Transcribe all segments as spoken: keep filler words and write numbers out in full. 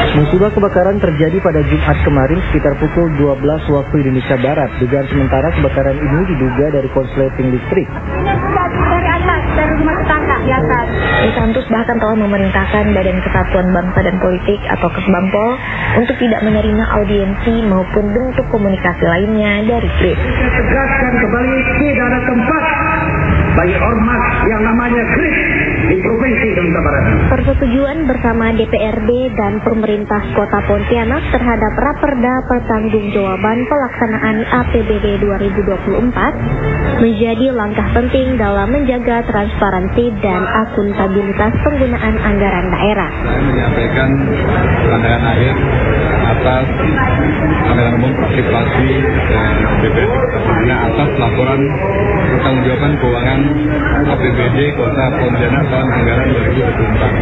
Musibah kebakaran terjadi pada Jumat kemarin sekitar pukul dua belas waktu Indonesia Barat. Dugaan sementara kebakaran ini diduga dari konsleting listrik. Ini sudah dari atas, dari rumah tetangga di atas. Santus bahkan telah memerintahkan Badan Kesatuan Bangsa dan Politik atau Kesbangpol untuk tidak menerima audiensi maupun bentuk komunikasi lainnya dari Kris. Saya tegaskan kembali, tidak ada tempat bagi ormas yang namanya Kris di Provinsi Kalimantan Barat. Persetujuan bersama D P R D dan pemerintah Kota Pontianak terhadap Raperda Pertanggungjawaban Pelaksanaan A P B D dua ribu dua puluh empat menjadi langkah penting dalam menjaga transparansi dan akuntabilitas penggunaan anggaran daerah. Saya menyampaikan pandangan akhir atas anggaran umum partisipasi dan B P R D atas laporan pertanggungjawaban keuangan A P B D Kota Pontianak tahun anggaran dua ribu dua puluh empat.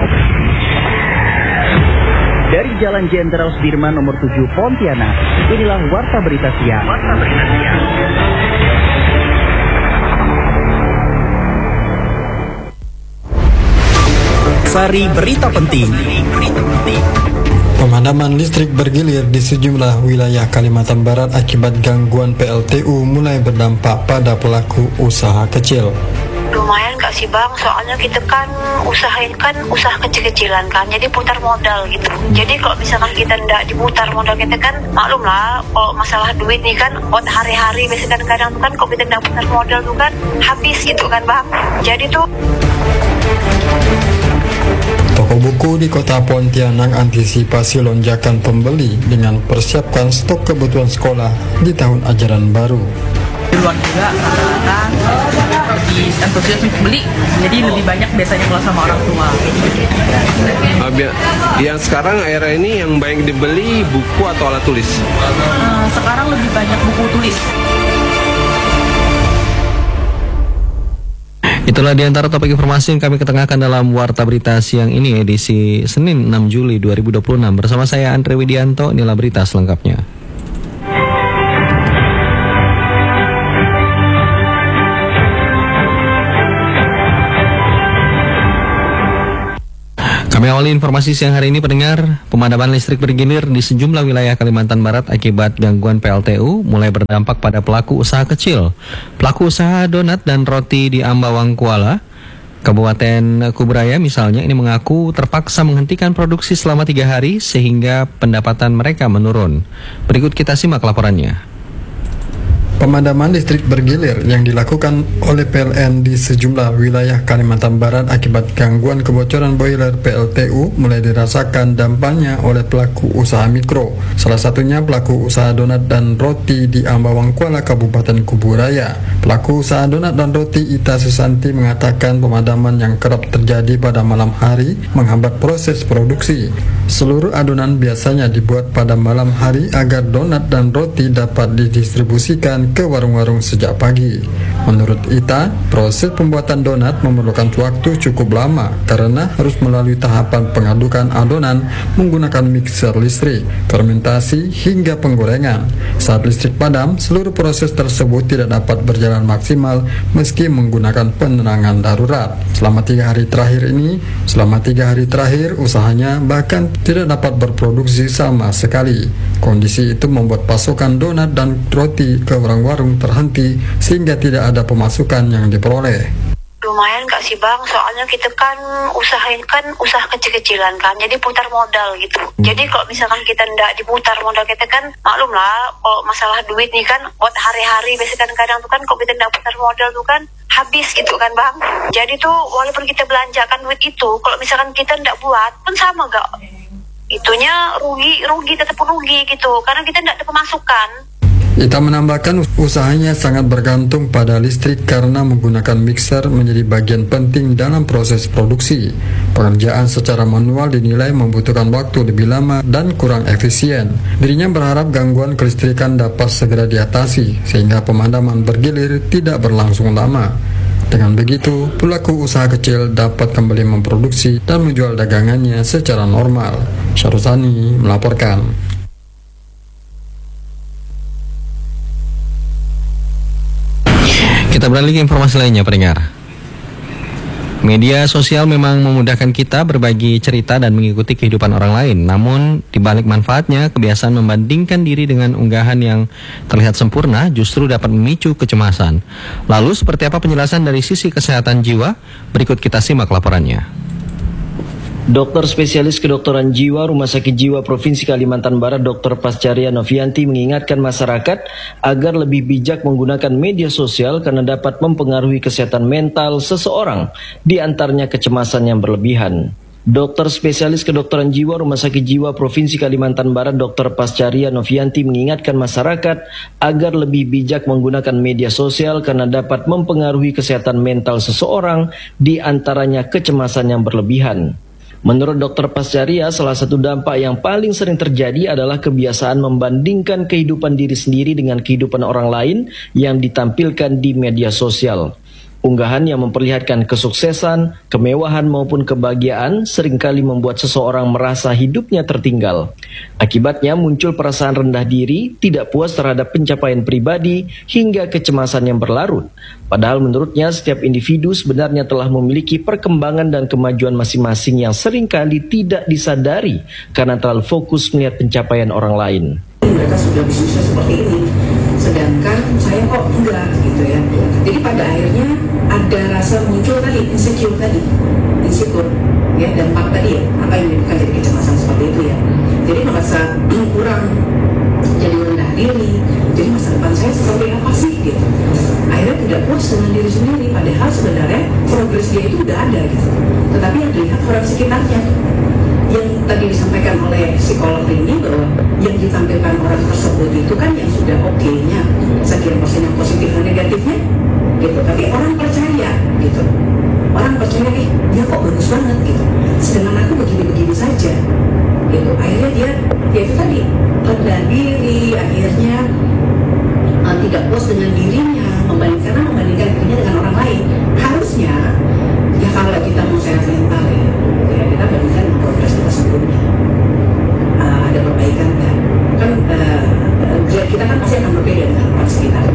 Dari Jalan Jenderal Sudirman nomor tujuh Pontianak, inilah Warta Berita Siang. Warta Berita Siang. Sari Berita Penting. Pemadaman listrik bergilir di sejumlah wilayah Kalimantan Barat akibat gangguan P L T U mulai berdampak pada pelaku usaha kecil. Lumayan gak sih bang, soalnya kita kan usahain kan usaha kecil-kecilan kan, jadi putar modal gitu. Jadi kalau misalkan kita ndak diputar modal kita kan, maklum lah kalau masalah duit nih kan buat hari-hari, biasanya kadang-kadang tuh kan kalau kita ndak putar modal tuh kan habis gitu kan bang. Jadi tuh Toko buku di Kota Pontianak antisipasi lonjakan pembeli dengan persiapkan stok kebutuhan sekolah di tahun ajaran baru. Di luar juga kan lebih antusias beli, jadi lebih banyak biasanya kalau sama orang tua. Yang sekarang era ini yang banyak dibeli buku atau alat tulis? Uh, sekarang lebih banyak buku tulis. Itulah diantara topik informasi yang kami ketengahkan dalam Warta Berita Siang ini edisi Senin enam Juli dua ribu dua puluh enam. Bersama saya Andre Widianto, inilah berita selengkapnya. Kami awali informasi siang hari ini pendengar. Pemadaman listrik bergilir di sejumlah wilayah Kalimantan Barat akibat gangguan P L T U mulai berdampak pada pelaku usaha kecil. Pelaku usaha donat dan roti di Ambawang Kuala, Kabupaten Kuburaya misalnya, ini mengaku terpaksa menghentikan produksi selama tiga hari sehingga pendapatan mereka menurun. Berikut kita simak laporannya. Pemadaman listrik bergilir yang dilakukan oleh P L N di sejumlah wilayah Kalimantan Barat akibat gangguan kebocoran boiler P L T U mulai dirasakan dampaknya oleh pelaku usaha mikro. Salah satunya pelaku usaha donat dan roti di Ambawang Kuala, Kabupaten Kuburaya. Pelaku usaha donat dan roti Ita Susanti mengatakan pemadaman yang kerap terjadi pada malam hari menghambat proses produksi. Seluruh adonan biasanya dibuat pada malam hari agar donat dan roti dapat didistribusikan ke warung-warung sejak pagi. Menurut Ita, proses pembuatan donat memerlukan waktu cukup lama karena harus melalui tahapan pengadukan adonan menggunakan mixer listrik, fermentasi hingga penggorengan. Saat listrik padam, seluruh proses tersebut tidak dapat berjalan maksimal meski menggunakan penerangan darurat. Selama tiga hari terakhir ini, selama tiga hari terakhir usahanya bahkan tidak dapat berproduksi sama sekali. Kondisi itu membuat pasokan donat dan roti ke warung-warung terhenti sehingga tidak ada pemasukan yang diperoleh. lumayan gak sih bang, soalnya kita kan usahain kan usaha kecil-kecilan kan, jadi putar modal gitu. Jadi kalau misalkan kita ndak diputar modal kita kan, maklum lah kalau masalah duit nih kan buat hari-hari, biasanya kadang-kadang tuh kan kalau kita ndak putar modal tuh kan habis gitu kan bang. Jadi tuh walaupun kita belanjakan duit itu, kalau misalkan kita ndak buat pun sama gak, itunya rugi, rugi tetap rugi gitu, karena kita ndak ada pemasukan. Ita menambahkan usahanya sangat bergantung pada listrik karena menggunakan mixer menjadi bagian penting dalam proses produksi. Pekerjaan secara manual dinilai membutuhkan waktu lebih lama dan kurang efisien. Dirinya berharap gangguan kelistrikan dapat segera diatasi sehingga pemadaman bergilir tidak berlangsung lama. Dengan begitu, pelaku usaha kecil dapat kembali memproduksi dan menjual dagangannya secara normal. Syarusani melaporkan. Kita beralih ke informasi lainnya, pendengar. Media sosial memang memudahkan kita berbagi cerita dan mengikuti kehidupan orang lain. Namun, di balik manfaatnya, kebiasaan membandingkan diri dengan unggahan yang terlihat sempurna justru dapat memicu kecemasan. Lalu, seperti apa penjelasan dari sisi kesehatan jiwa? Berikut kita simak laporannya. Dokter spesialis kedokteran jiwa Rumah Sakit Jiwa Provinsi Kalimantan Barat Dokter Pascaria Novianti mengingatkan masyarakat agar lebih bijak menggunakan media sosial karena dapat mempengaruhi kesehatan mental seseorang, di antaranya kecemasan yang berlebihan. Dokter spesialis kedokteran jiwa Rumah Sakit Jiwa Provinsi Kalimantan Barat Dokter Pascaria Novianti mengingatkan masyarakat agar lebih bijak menggunakan media sosial karena dapat mempengaruhi kesehatan mental seseorang, di antaranya kecemasan yang berlebihan. Menurut Dokter Pascaria, salah satu dampak yang paling sering terjadi adalah kebiasaan membandingkan kehidupan diri sendiri dengan kehidupan orang lain yang ditampilkan di media sosial. Unggahan yang memperlihatkan kesuksesan, kemewahan maupun kebahagiaan seringkali membuat seseorang merasa hidupnya tertinggal. Akibatnya muncul perasaan rendah diri, tidak puas terhadap pencapaian pribadi, hingga kecemasan yang berlarut. Padahal menurutnya setiap individu sebenarnya telah memiliki perkembangan dan kemajuan masing-masing yang seringkali tidak disadari karena terlalu fokus melihat pencapaian orang lain. Mereka sudah bisnisnya seperti ini, sedangkan saya kok enggak gitu ya. Jadi pada akhirnya ada rasa muncul tadi, insecure tadi, insecure ya, dampak tadi ya, apa yang menyebabkan jadi kecemasan seperti itu ya. Jadi merasa kurang, jadi rendah diri, jadi masa depan saya seperti apa sih gitu. Akhirnya tidak puas dengan diri sendiri, padahal sebenarnya progres dia itu udah ada gitu. Tetapi yang dilihat orang sekitarnya, yang tadi disampaikan oleh psikolog ini bahwa yang ditampilkan orang tersebut itu kan yang sudah oke-nya, sekian persen yang positif dan negatifnya gitu, tapi orang percaya gitu, orang percaya nih dia kok bagus banget gitu, sedangkan aku begini-begini saja gitu. Akhirnya dia dia itu tadi rendah diri, akhirnya uh, tidak puas dengan dirinya, membandingkan karena membandingkan dirinya dengan orang lain. Harusnya ya kalau kita mau sehat mental ya, ya kita bandingkan dengan progres kita sebelumnya, uh, ada perbaikan kan, kan uh, kita kan pasti akan berbeda dengan orang sekitar.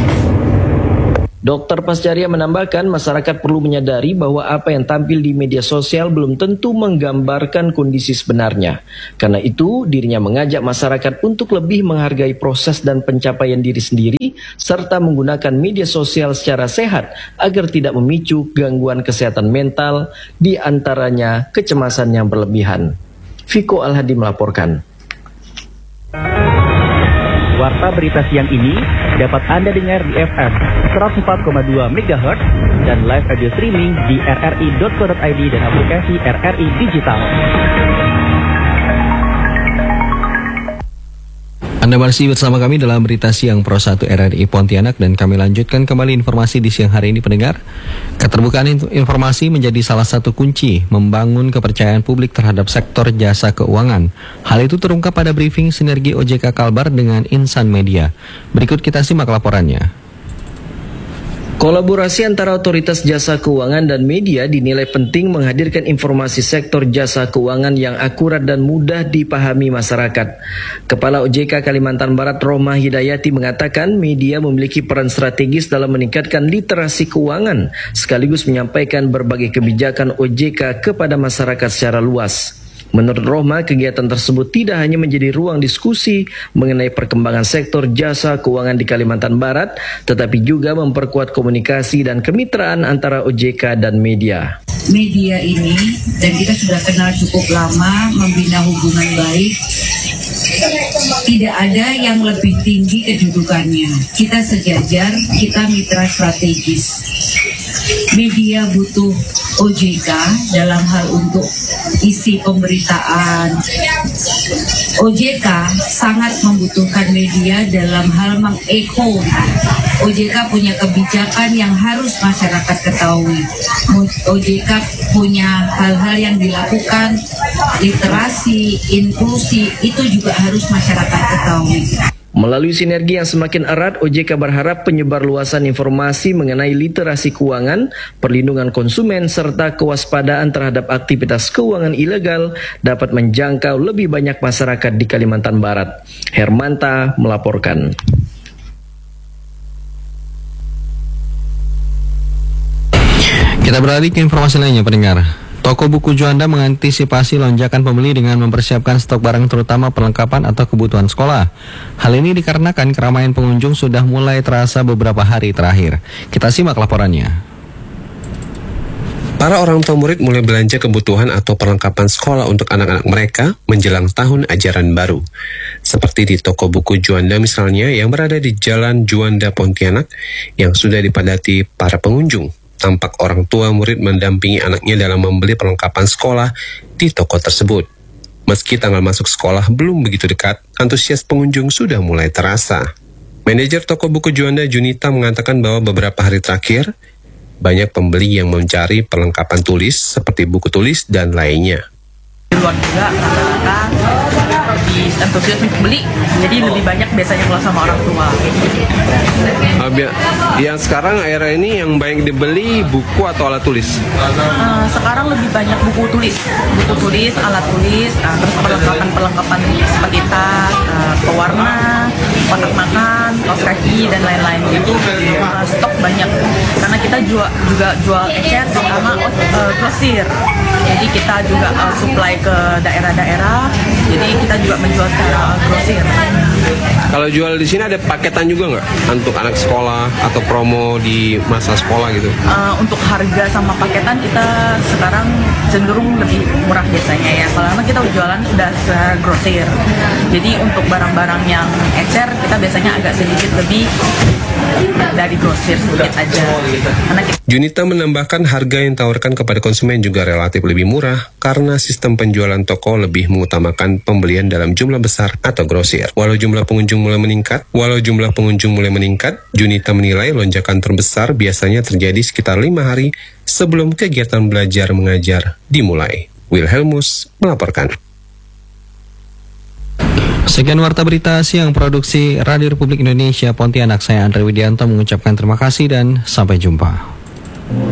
Dokter Pascaria menambahkan masyarakat perlu menyadari bahwa apa yang tampil di media sosial belum tentu menggambarkan kondisi sebenarnya. Karena itu, dirinya mengajak masyarakat untuk lebih menghargai proses dan pencapaian diri sendiri, serta menggunakan media sosial secara sehat agar tidak memicu gangguan kesehatan mental, di antaranya kecemasan yang berlebihan. Viko Alhadi melaporkan. Warta berita siang ini dapat Anda dengar di F M seratus empat koma dua megahertz dan live radio streaming di r r i dot co dot i d dan aplikasi R R I Digital. Anda masih bersama kami dalam berita siang Pro satu R R I Pontianak, dan kami lanjutkan kembali informasi di siang hari ini, pendengar. Keterbukaan informasi menjadi salah satu kunci membangun kepercayaan publik terhadap sektor jasa keuangan. Hal itu terungkap pada briefing sinergi O J K Kalbar dengan Insan Media. Berikut kita simak laporannya. Kolaborasi antara otoritas jasa keuangan dan media dinilai penting menghadirkan informasi sektor jasa keuangan yang akurat dan mudah dipahami masyarakat. Kepala O J K Kalimantan Barat Rohmah Hidayati mengatakan media memiliki peran strategis dalam meningkatkan literasi keuangan, sekaligus menyampaikan berbagai kebijakan O J K kepada masyarakat secara luas. Menurut Rohmah, kegiatan tersebut tidak hanya menjadi ruang diskusi mengenai perkembangan sektor jasa keuangan di Kalimantan Barat, tetapi juga memperkuat komunikasi dan kemitraan antara O J K dan media. Media ini, dan kita sudah kenal cukup lama, membina hubungan baik. Tidak ada yang lebih tinggi kedudukannya. Kita sejajar, kita mitra strategis. Media butuh O J K dalam hal untuk isi pemberitaan. O J K sangat membutuhkan media dalam hal mengeko. O J K punya kebijakan yang harus masyarakat ketahui. O J K punya hal-hal yang dilakukan, literasi, inklusi, itu juga harus masyarakat ketahui. Melalui sinergi yang semakin erat, O J K berharap penyebarluasan informasi mengenai literasi keuangan, perlindungan konsumen, serta kewaspadaan terhadap aktivitas keuangan ilegal dapat menjangkau lebih banyak masyarakat di Kalimantan Barat. Hermanta melaporkan. Kita beralih ke informasi lainnya, pendengar. Toko buku Juanda mengantisipasi lonjakan pembeli dengan mempersiapkan stok barang terutama perlengkapan atau kebutuhan sekolah. Hal ini dikarenakan keramaian pengunjung sudah mulai terasa beberapa hari terakhir. Kita simak laporannya. Para orang tua murid mulai belanja kebutuhan atau perlengkapan sekolah untuk anak-anak mereka menjelang tahun ajaran baru. Seperti di toko buku Juanda misalnya yang berada di Jalan Juanda Pontianak yang sudah dipadati para pengunjung. Tampak orang tua murid mendampingi anaknya dalam membeli perlengkapan sekolah di toko tersebut. Meski tanggal masuk sekolah belum begitu dekat, antusias pengunjung sudah mulai terasa. Manajer toko buku Juanda Junita mengatakan bahwa beberapa hari terakhir, banyak pembeli yang mencari perlengkapan tulis seperti buku tulis dan lainnya. Di luar juga rata-rata lebih antusias untuk beli, jadi lebih banyak biasanya kalau sama orang tua. Uh, yang sekarang era ini yang banyak dibeli buku atau alat tulis? Uh, sekarang lebih banyak buku tulis, buku tulis, alat tulis, uh, terus perlengkapan-perlengkapan seperti tas, uh, pewarna, kotak makan, kaos kaki dan lain-lain. Itu uh, stok banyak karena kita juga juga jual ecer sama uh, grosir. Jadi kita juga uh, supply ke daerah-daerah. Jadi kita juga menjual secara grosir. Kalau jual di sini ada paketan juga nggak untuk anak sekolah atau promo di masa sekolah gitu? Uh, untuk harga sama paketan kita sekarang cenderung lebih murah biasanya ya. Karena kita jualan udah secara grosir. Jadi untuk barang-barang yang ecer kita biasanya agak sedikit lebih dari grosir sedikit aja. Karena kita... Junita menambahkan harga yang ditawarkan kepada konsumen juga relatif lebih murah karena sistem penjualan toko lebih mengutamakan pembelian dalam jumlah besar atau grosir. Walau jumlah pengunjung mulai meningkat, walau jumlah pengunjung mulai meningkat, Junita menilai lonjakan terbesar biasanya terjadi sekitar lima hari sebelum kegiatan belajar mengajar dimulai. Wilhelmus melaporkan. Sekian warta berita siang produksi Radio Republik Indonesia Pontianak. Saya Andre Widianto mengucapkan terima kasih dan sampai jumpa.